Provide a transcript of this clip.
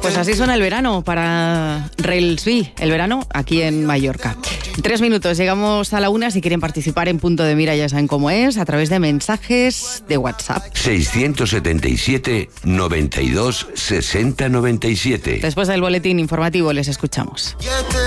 Pues así suena el verano para Railsby, el verano aquí en Mallorca. 3 minutos, llegamos a la 1. Si quieren participar en Punto de Mira ya saben cómo es, a través de mensajes de WhatsApp. 677 92 60 97. Después del boletín informativo les escuchamos.